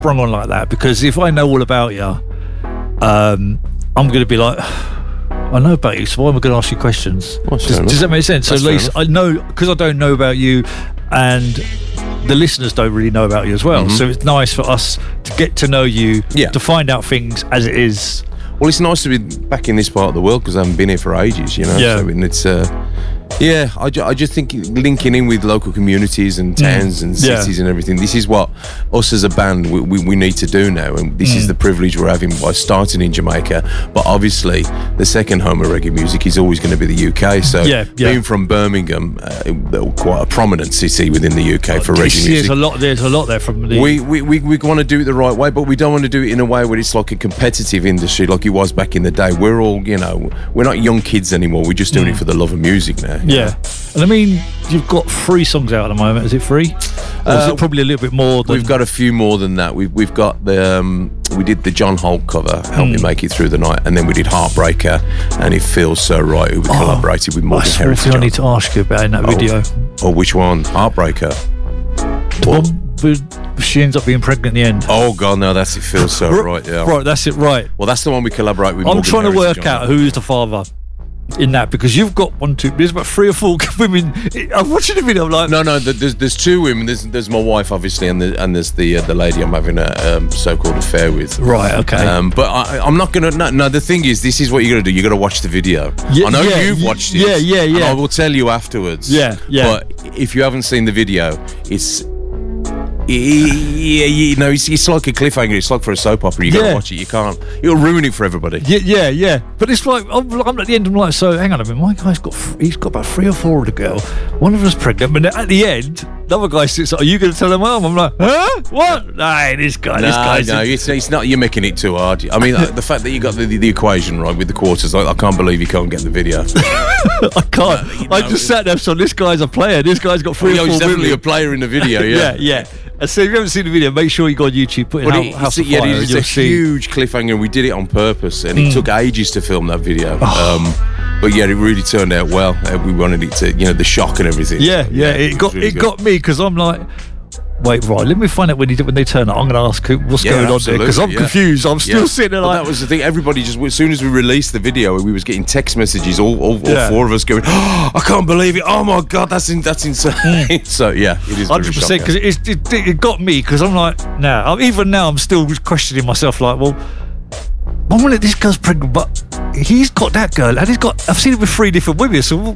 sprung on like that, because if I know all about you, I'm going to be like, I know about you, so why am I going to ask you questions? Does that make sense? So at least I know, because I don't know about you, and the listeners don't really know about you as well. So it's nice for us to get to know you, to find out things as it is. Well, it's nice to be back in this part of the world because I haven't been here for ages, you know. Yeah. So, and it's I just think linking in with local communities and towns and cities and everything. This is what us as a band we need to do now, and this is the privilege we're having by starting in Jamaica. But obviously, the second home of reggae music is always going to be the UK. So being from Birmingham, quite a prominent city within the UK for reggae music. There's a lot there from the. We want to do it the right way, but we don't want to do it in a way where it's like a competitive industry like it was back in the day. We're all, we're not young kids anymore. We're just doing it for the love of music now. Yeah, and I mean, you've got 3 songs out at the moment. Is it 3? Or is it probably a little bit more? We've got a few more than that. We've got the we did the John Holt cover, Help Me Make It Through the Night, and then we did Heartbreaker and It Feels So Right, who we collaborated with Morgan Heritage. I need to ask you about in that video. Oh, which one? Heartbreaker. She ends up being pregnant in the end. Oh God, no, that's It Feels So Right. Yeah, right. That's it. Right. Well, that's the one we collaborate with. I'm trying to work out who's the father in that, because you've got there's about 3 or 4 women. I'm watching the video. I'm like, no. There's 2 women. There's my wife, obviously, and there's the lady I'm having a so-called affair with. Right. Okay. But I'm not gonna. No. The thing is, this is what you're gonna do. You're gonna watch the video. Yeah, I know you've watched it. Yeah. And I will tell you afterwards. Yeah. But if you haven't seen the video, it's. It's like a cliffhanger. It's like for a soap opera. You gotta watch it. You can't. You'll ruin it for everybody. Yeah. But it's like I'm at the end. I'm like, so hang on a minute. My guy's he's got about 3 or 4 of the girl. One of us pregnant, but at the end, the other guy sits. Are you going to tell them mum? I'm like, huh? What? Nah, this guy. No. It's not. You're making it too hard. I mean, the fact that you got the equation right with the quarters, I can't believe you can't get the video. I can't. I just sat there. So this guy's a player. This guy's got 3 or 4. He's definitely a player in the video. Yeah. And so if you haven't seen the video, make sure you go on YouTube, put in House of Fire. It's a huge cliffhanger. We did it on purpose, and it took ages to film that video. But it really turned out well. We wanted it to, the shock and everything. Yeah. It got me, because I'm like, wait, right, let me find out when they turn up. I'm going to ask what's going on there, because I'm confused. I'm still sitting there like... That was the thing. Everybody just, as soon as we released the video, we was getting text messages, all 4 of us going, oh, I can't believe it. Oh my God, that's insane. So, it is 100%, because it got me, because I'm like, even now, I'm still questioning myself, like, well, one minute this girl's pregnant, but he's got that girl, and I've seen it with 3 different women. So,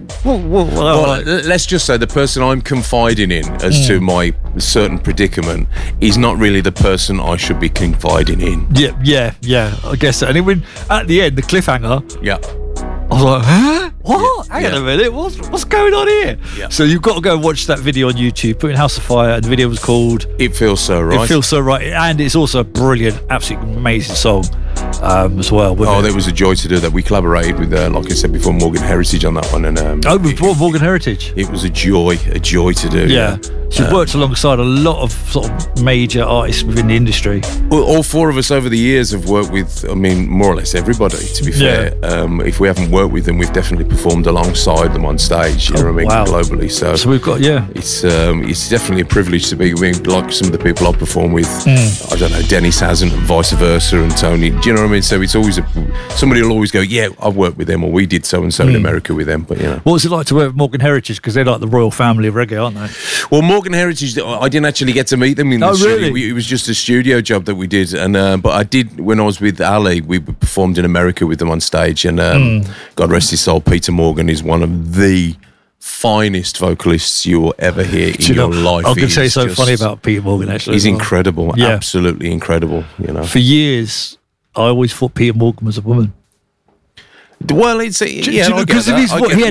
let's just say the person I'm confiding in as to my certain predicament is not really the person I should be confiding in. Yeah. I guess so. And then at the end, the cliffhanger. Yeah. I was like, huh? What? Hang on a minute. What's going on here? Yeah. So you've got to go and watch that video on YouTube. Put in House of Fire, and the video was called It Feels So Right. It Feels So Right. And it's also a brilliant, absolutely amazing song as well. It was a joy to do that. We collaborated with, like I said before, Morgan Heritage on that one. And we brought Morgan Heritage. It was a joy to do. Yeah. She's worked alongside a lot of sort of major artists within the industry. All 4 of us over the years have worked with, more or less everybody, to be fair. If we haven't worked with them, we've definitely performed alongside them on stage, globally. So we've got, it's definitely a privilege to be like some of the people I perform with. I don't know, Dennis hasn't, and vice versa, and Tony. Do you know what I mean? So it's always somebody will always go, yeah, I've worked with them, or we did so and so in America with them. But what was it like to work with Morgan Heritage? Because they're like the royal family of reggae, aren't they? Well, Morgan Heritage, I didn't actually get to meet them in the studio. Really? It was just a studio job that we did, and but I did when I was with Ali. We performed in America with them on stage, and God rest his soul, Peter Morgan is one of the finest vocalists you will ever hear in your life. I'm going to say something funny about Peter Morgan. Actually, he's incredible, absolutely incredible. For years, I always thought Peter Morgan was a woman. Well, it's because of his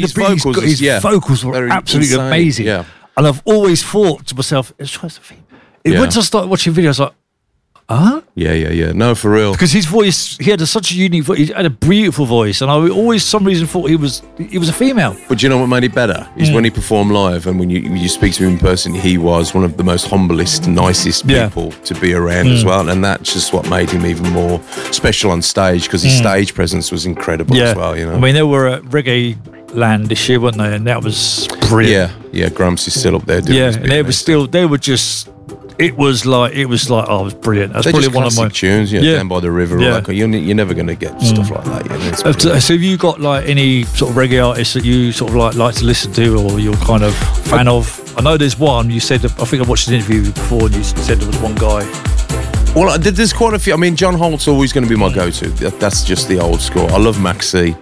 vocals were absolutely amazing. Yeah. And I've always thought to myself, once I started watching videos, like, huh? Yeah. No, for real. Because his voice, he had such a unique voice. He had a beautiful voice, and I always, some reason, thought he was a female. But you know what made it better is when he performed live, and when you speak to him in person, he was one of the most humblest, nicest people to be around as well, and that's just what made him even more special on stage, because his stage presence was incredible as well. I mean, they were at Reggae Land this year, weren't they? And that was brilliant. Yeah. Grumps is still up there doing his and they were just it was like, oh, it was brilliant. That's probably one of my tunes. Down by the river. Yeah. You're never going to get stuff like that. So have you got like any sort of reggae artists that you sort of like to listen to, or you're kind of fan of? I know there's one. You said, I think I watched an interview before, and you said there was one guy. Well, there's quite a few. I mean, John Holt's always going to be my go-to. That's just the old school. I love Maxi.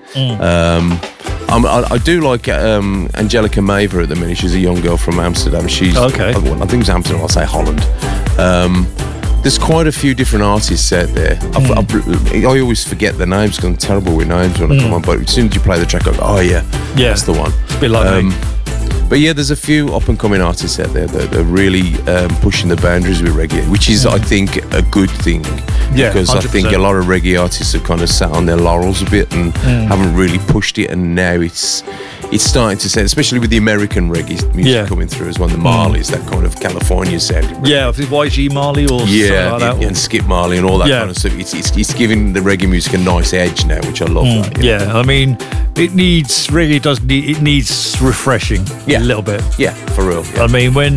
I do like Angelica Maver at the minute. She's a young girl from Amsterdam. She's okay. I think it's Amsterdam. I'll say Holland. There's quite a few different artists out there. I always forget their names because I'm terrible with names when I come on. But as soon as you play the track, I go, oh yeah, that's the one. It's a bit like me. But yeah, there's a few up-and-coming artists out there that are really pushing the boundaries with reggae, which is, I think, a good thing. Yeah, because 100%. I think a lot of reggae artists have kind of sat on their laurels a bit and haven't really pushed it, and now it's starting to sound, especially with the American reggae music coming through as well, the Marleys, that kind of California sounding reggae. Yeah, I think YG Marley or something like that. And Skip Marley and all that kind of stuff. It's giving the reggae music a nice edge now, which I love that. Yeah, I mean, it needs refreshing a little bit. Yeah, for real. Yeah. I mean, when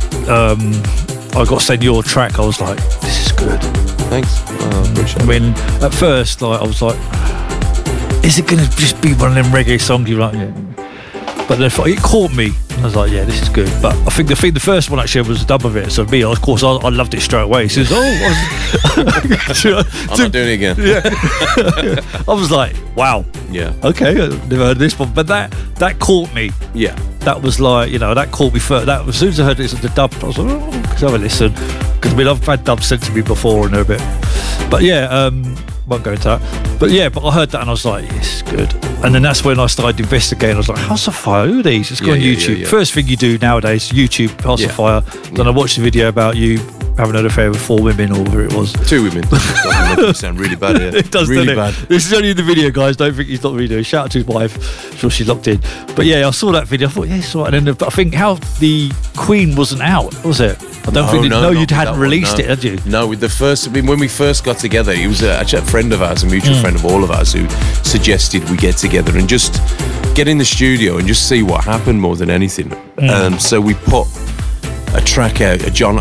I got sent your track, I was like, this is good. Thanks. Appreciate it. I mean, at first, like, I was like, is it going to just be one of them reggae songs? You're like, yeah. But then it caught me. I was like, yeah, this is good. But I think the first one actually was a dub of it. So me, of course, I loved it straight away. He says, I'm not doing it again. Yeah. I was like, wow. Yeah. Okay, I've never heard this one. But that caught me. Yeah. That was like, that caught me first. That, as soon as I heard the dub, I was like, oh, let's have a listen. Because I mean, I've had dubs sent to me before and they're a bit. But yeah, won't go into that. But yeah, I heard that and I was like, yes, good. And then that's when I started investigating. I was like, House of Fire, who are these? Just go on YouTube. Yeah. First thing you do nowadays, YouTube, House of Fire. Then I watched the video about you having an affair with 4 women or whatever it was. 2 women. That doesn't make it sound really bad. Yeah. It does, really bad. This is only the video, guys. Don't think he's not the video. Shout out to his wife. I'm sure she's locked in. But yeah, I saw that video. I thought, yeah, it's all right. And then I think how the Queen wasn't out, was it? I don't think you hadn't released it, had you? No, with the first, I mean, when we first got together, he was actually a friend of ours, a mutual friend of all of ours, who suggested we get together and just get in the studio and just see what happened more than anything. So we put a track out. John,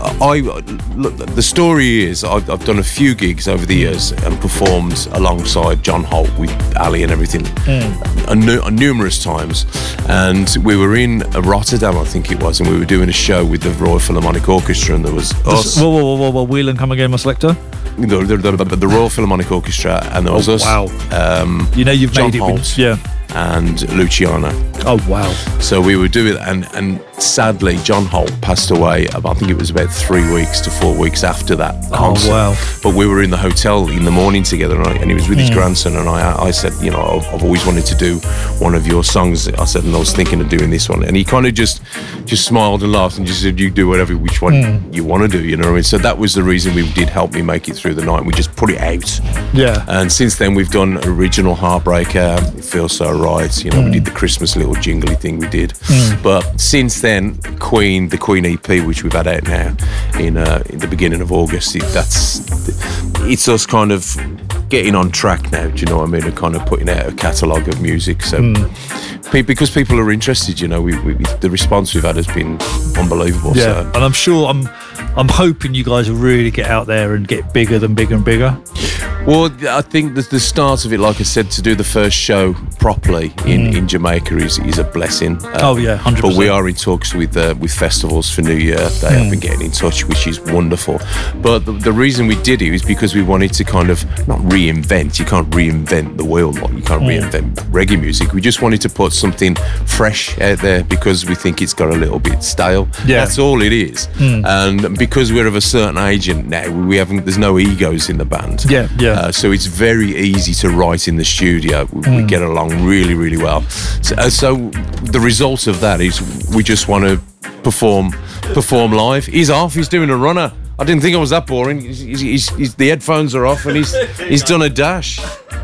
the story is I've done a few gigs over the years and performed alongside John Holt with Ali and everything numerous times, and we were in Rotterdam, I think it was, and we were doing a show with the Royal Philharmonic Orchestra, and there was us. Whoa, Wheel and Come Again, my selector. The Royal Philharmonic Orchestra, and there was us. Wow. You've John made it. Holt, and Luciano. Oh wow. So we would do it, and sadly John Holt passed away, I think it was about 3 weeks to 4 weeks after that concert. Oh wow. But we were in the hotel in the morning together, and he was with his grandson, and I said, I've always wanted to do one of your songs. I said, and I was thinking of doing this one, and he kind of just smiled and laughed and just said, you do which one you want to do, you know what I mean? So that was the reason we did help me make it through the night. We just put it out. Yeah. And since then we've done original Heartbreaker, It Feels So Right, we did the Christmas little jingly thing we did. But since then, the Queen EP, which we've had out now in the beginning of August, it's us kind of getting on track now, do you know what I mean, and kind of putting out a catalogue of music. So because people are interested, the response we've had has been unbelievable. Yeah, so. And I'm sure, I'm hoping you guys will really get out there and get bigger and bigger. Well, I think the start of it, like I said, to do the first show properly in Jamaica is a blessing. 100%. But we are in talks with festivals for New Year. They have been getting in touch, which is wonderful. But the reason we did it is because we wanted to kind of not reinvent. You can't reinvent the wheel. You can't reinvent reggae music. We just wanted to put something fresh out there because we think it's got a little bit stale. Yeah. That's all it is. And because we're of a certain age and now there's no egos in the band. Yeah. So it's very easy to write in the studio. We get along really, really well. So the result of that is we just want to perform live. He's off. He's doing a runner. I didn't think I was that boring. He's the headphones are off and he's done a dash.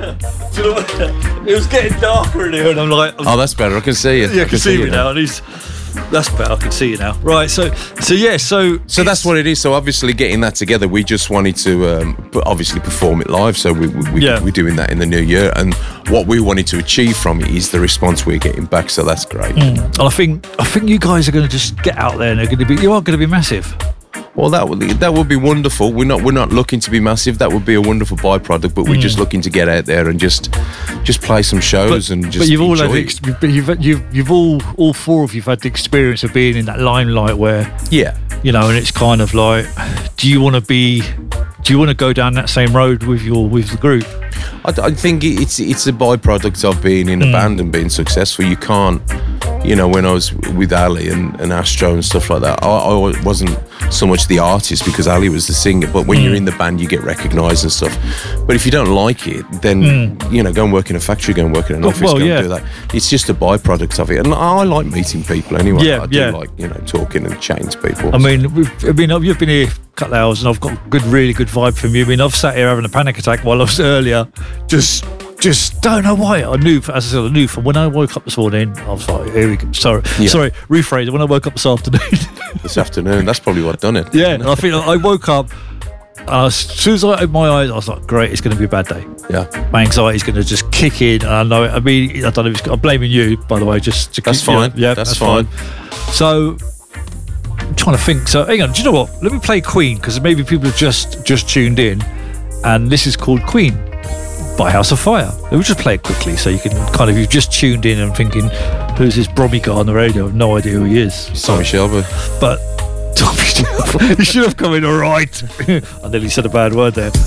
It was getting darker in here, and I'm like, oh, that's better. I can see you. Yeah, I can see you now, and that's better. I can see you now. Right. So that's what it is. So obviously, getting that together, we just wanted to obviously perform it live. So we're doing that in the new year, and what we wanted to achieve from it is the response we're getting back. So that's great. And I think you guys are going to just get out there, and you are going to be massive. Well, that would be wonderful. We're not looking to be massive. That would be a wonderful byproduct. But we're just looking to get out there and just play some shows and just. But you've all you've all four of you've had the experience of being in that limelight where, and it's kind of like, do you want to go down that same road with the group? I think it's a byproduct of being in a band and being successful. You can't, when I was with Ali and Astro and stuff like that, I wasn't so much the artist because Ali was the singer, but when you're in the band you get recognised and stuff. But if you don't like it, then go and work in a factory, go and work in an office, and do that. It's just a byproduct of it, and I like meeting people anyway. I do like talking and chatting to people. I mean, you've been here a couple of hours and I've got a really good vibe from you. I mean, I've sat here having a panic attack while I was earlier, just don't know why. I knew from when I woke up this morning. I was like, here we go. Sorry, rephrase. When I woke up this afternoon, that's probably what done it. Yeah, I feel like I woke up. As soon as I opened my eyes, I was like, great, it's going to be a bad day. Yeah, my anxiety's going to just kick in, and I know it. I mean, I don't know. I'm blaming you, by the way. That's fine. Yeah, that's fine. So, I'm trying to think. So, hang on. Do you know what? Let me play Queen, because maybe people have just tuned in, and this is called Queen by House of Fire. Let me just play it quickly so you can kind of, you've just tuned in and thinking, who's this Brommy guy on the radio? I have no idea who he is. Tommy Shelby. But Tommy Shelby, you should have come in all right. I nearly said a bad word there.